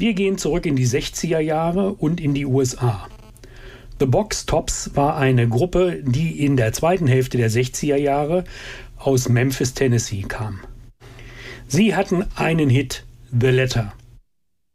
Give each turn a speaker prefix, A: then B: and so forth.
A: Wir gehen zurück in die 60er Jahre und in die USA. The Box Tops war eine Gruppe, die in der zweiten Hälfte der 60er Jahre aus Memphis, Tennessee kam. Sie hatten einen Hit, The Letter.